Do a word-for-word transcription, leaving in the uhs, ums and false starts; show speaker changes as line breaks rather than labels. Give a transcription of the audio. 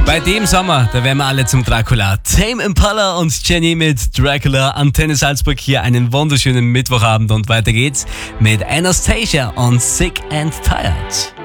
Bei dem Sommer, da werden wir alle zum Dracula. Tame Impala und Jenny mit Dracula. Antenne Salzburg hier einen wunderschönen Mittwochabend und weiter geht's mit Anastasia und Sick and Tired.